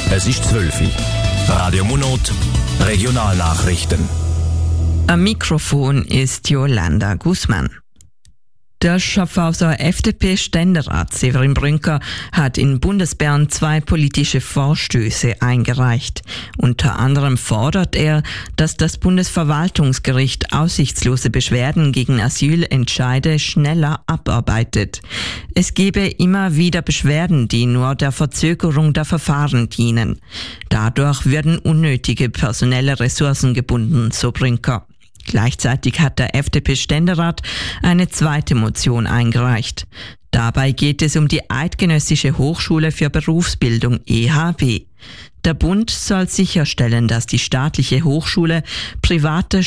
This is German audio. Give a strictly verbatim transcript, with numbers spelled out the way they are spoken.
Es ist zwölf Uhr. Radio Munot, Regionalnachrichten. Am Mikrofon ist Jolanda Guzman. Der Schaffhauser F D P-Ständerat Severin Brünker hat in Bundesbern zwei politische Vorstöße eingereicht. Unter anderem fordert er, dass das Bundesverwaltungsgericht aussichtslose Beschwerden gegen Asylentscheide schneller abarbeitet. Es gebe immer wieder Beschwerden, die nur der Verzögerung der Verfahren dienen. Dadurch würden unnötige personelle Ressourcen gebunden, so Brünker. Gleichzeitig hat der F D P-Ständerat eine zweite Motion eingereicht. Dabei geht es um die Eidgenössische Hochschule für Berufsbildung E H B. Der Bund soll sicherstellen, dass die staatliche Hochschule private